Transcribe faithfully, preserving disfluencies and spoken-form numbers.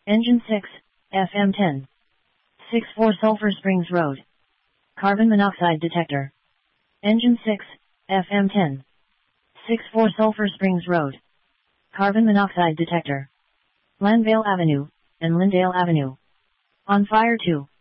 Engine six, F M ten. six four Sulphur Springs Road. Carbon monoxide detector. Engine six, F M ten. six four Sulphur Springs Road. Carbon monoxide detector. Landvale Avenue, and Lyndale Avenue. On fire two.